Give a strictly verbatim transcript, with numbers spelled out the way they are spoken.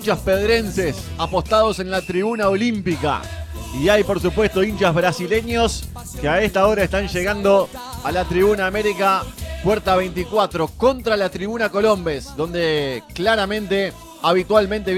hinchas pedrenses apostados en la tribuna olímpica. Y hay, por supuesto, hinchas brasileños que a esta hora están llegando a la tribuna América, puerta veinticuatro, contra la tribuna Colombes, donde claramente, habitualmente